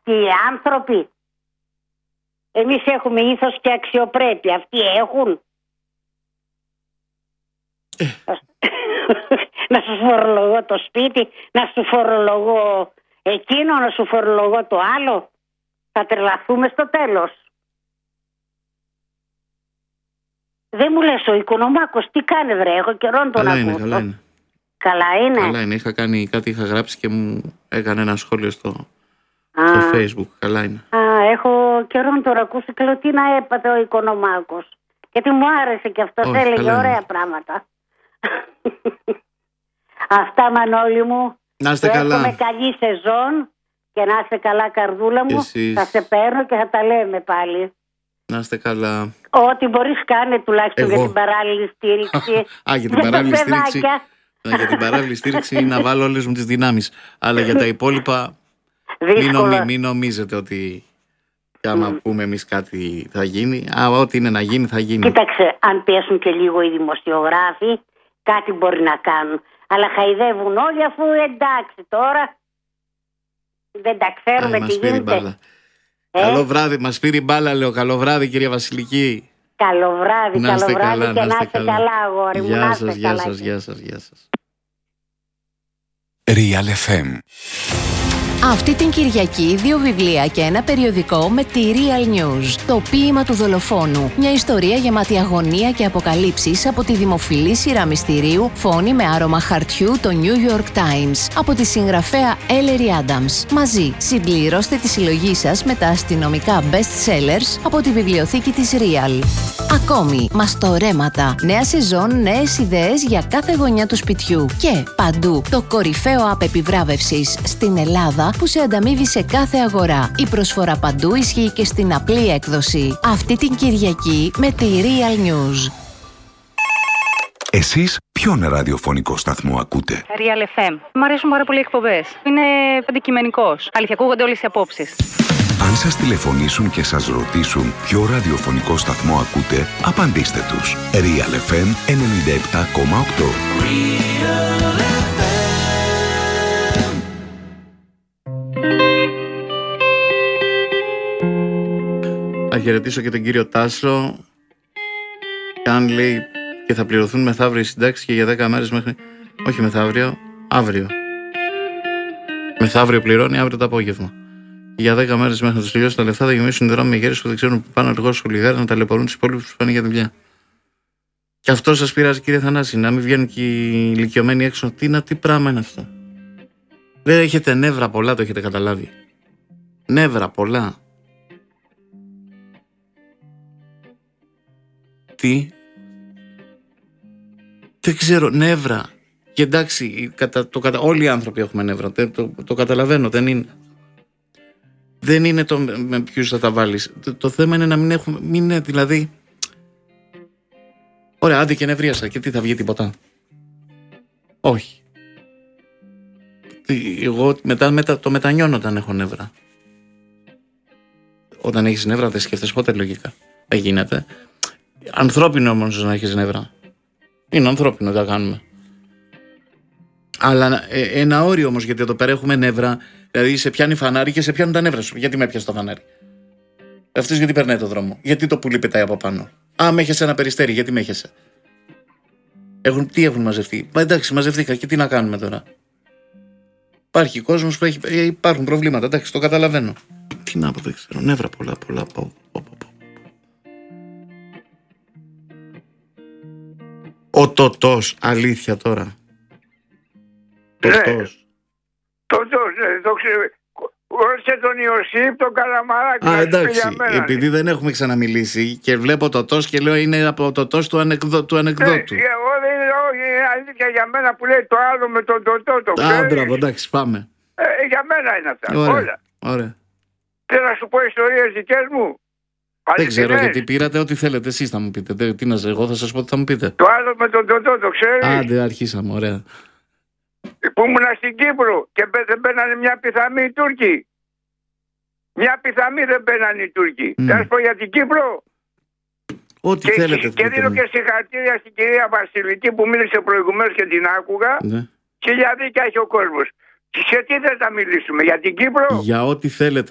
αυτοί οι άνθρωποι. Εμείς έχουμε ήθος και αξιοπρέπεια. Αυτοί έχουν. Να σου φορολογώ το σπίτι, να σου φορολογώ εκείνο, να σου φορολογώ το άλλο. Θα τρελαθούμε στο τέλος. Δεν μου λες ο Οικονομάκος τι κάνει βρε, έχω καιρό να τον ακούσω. Καλά είναι. Καλά είναι. Καλά είναι, είχα γράψει και μου έκανε ένα σχόλιο στο Facebook. Καλά είναι. Έχω καιρό να τον ακούσω και λέω τι να έπαθε ο Οικονομάκος. Γιατί μου άρεσε και αυτό, έλεγε ωραία πράγματα. Αυτά Μανώλη μου. Να είστε καλά. Εύχομαι καλή σεζόν και να είστε καλά καρδούλα μου. Εσείς. Θα σε παίρνω και θα τα λέμε πάλι. Να είστε καλά. Ό,τι μπορείς κάνε τουλάχιστον για την παράλληλη στήριξη. Για την παράλληλη στήριξη. Για την παράλληλη στήριξη να βάλω όλες μου τις δυνάμεις. Αλλά για τα υπόλοιπα μην νομίζετε ότι άμα πούμε εμείς κάτι θα γίνει. Ό,τι είναι να γίνει θα γίνει. Κοίταξε, αν πέσουν και λίγο οι δημοσιογράφοι κάτι μπορεί να κάνουν. Αλλά χαϊδεύουν όλοι αφού εντάξει τώρα δεν τα ξέρουμε τι γίνεται. Καλό βράδυ, μας πήρε η μπάλα λέω. Καλό βράδυ κυρία Βασιλική. Καλό βράδυ, να είστε καλό βράδυ καλά, και να είστε καλά αγόρι μου. Γεια σας. Real FM. Αυτή την Κυριακή 2 βιβλία και ένα περιοδικό με τη Real News. Το ποίημα του δολοφόνου. Μια ιστορία γεμάτη αγωνία και αποκαλύψεις από τη δημοφιλή σειρά μυστηρίου Φόνη με άρωμα χαρτιού, το New York Times. Από τη συγγραφέα Ellery Adams. Μαζί συμπληρώστε τη συλλογή σας με τα αστυνομικά best sellers από τη βιβλιοθήκη της Real. Ακόμη, μαστορέματα. Νέα σεζόν, νέες ιδέες για κάθε γωνιά του σπιτιού. Και παντού το κορυφαίο app επιβράβευσης στην Ελλάδα που σε ανταμείβει σε κάθε αγορά. Η προσφορά παντού ισχύει και στην απλή έκδοση. Αυτή την Κυριακή με τη Real News. Εσείς ποιον ραδιοφωνικό σταθμό ακούτε? Real FM. Μου αρέσουν πάρα πολύ οι εκπομπές. Είναι αντικειμενικός. Αλήθεια, ακούγονται όλες οι απόψεις. Αν σας τηλεφωνήσουν και σας ρωτήσουν ποιο ραδιοφωνικό σταθμό ακούτε, απαντήστε τους. Real FM 97,8. Θα χαιρετήσω και τον κύριο Τάσο. Και αν λέει και θα πληρωθούν μεθαύριο οι συντάξεις και για 10 μέρες μέχρι... Όχι μεθαύριο, αύριο. Μεθαύριο πληρώνει, αύριο το απόγευμα. Για 10 μέρες μέχρι να τους τελειώσει τα λεφτά θα γεμίσουν δρόμοι με γέρες που δεν ξέρουν που πάνε αργώς στο λιγάρι να ταλαιπωρούν τους υπόλοιπους που πάνε για δουλειά. Και αυτό σας πειράζει κύριε Θανάση, να μην βγαίνουν και οι ηλικιωμένοι έξω. Τι πράγμα είναι αυτό? Δεν έχετε νεύρα πολλά, το έχετε καταλάβει? Νεύρα πολλά. Τι? Δεν ξέρω, νεύρα. Και εντάξει, όλοι οι άνθρωποι έχουμε νεύρα. Το καταλαβαίνω, δεν είναι το με ποιους θα τα βάλεις. Το θέμα είναι να μην έχουμε, είναι δηλαδή... Ωραία, άντε και νευρίασα και τι θα βγει τίποτα? Όχι. Εγώ μετά το μετανιώνω όταν έχω νεύρα. Όταν έχεις νεύρα δεν σκέφτεσαι ποτέ λογικά. Δεν γίνεται. Ανθρώπινο όμως να έχεις νεύρα. Είναι ανθρώπινο, τα κάνουμε. Αλλά ένα όριο όμως, γιατί εδώ πέρα έχουμε νεύρα. Δηλαδή σε πιάνει φανάρι και σε πιάνουν τα νεύρα σου. Γιατί με έπιασε το φανάρι? Αυτός γιατί περνάει το δρόμο? Γιατί το πουλί πετάει από πάνω? Με έχασε ένα περιστέρι, γιατί με έχασε? Τι έχουν μαζευτεί? Εντάξει, μαζευτήκα και τι να κάνουμε τώρα? Υπάρχει κόσμος που υπάρχουν προβλήματα, εντάξει, το καταλαβαίνω. Τι να πω, δεν ξέρω, νεύρα πολλά. Ο Τωτός, αλήθεια τώρα? Τωτός. Το ξέρω. Όρισε τον Ιωσήφ, τον Καλαμαράκη. Εντάξει, επειδή δεν έχουμε ξαναμιλήσει και βλέπω Τωτός και λέω είναι από Τωτός του ανεκδότου. Εγώ δεν είναι αλήθεια για μένα που λέει το άλλο με τον Τωτό. Μπράβο, εντάξει, πάμε. Για μένα είναι αυτά. Ωραία. Θέλω να σου πω ιστορίες δικές μου. Δεν ξέρω γιατί πήρατε, ό,τι θέλετε εσείς θα μου πείτε. Εγώ θα σας πω τι θα μου πείτε. Το άλλο με τον Τωτό, το ξέρεις? Άντε, αρχίσαμε, ωραία. Που ήμουν στην Κύπρο και δεν μπαίνανε μια πιθαμή οι Τούρκοι. Μια πιθαμή δεν μπαίνανε οι Τούρκοι. Θα σου πω για την Κύπρο. Ό,τι θέλετε. Και δίνω και συγχαρητήρια στην κυρία Βασιλική που μίλησε προηγουμένως και την άκουγα. Ναι. Και για δίκαια έχει ο κόσμος. Και τι θες να μιλήσουμε, για την Κύπρο? Για ό,τι θέλετε.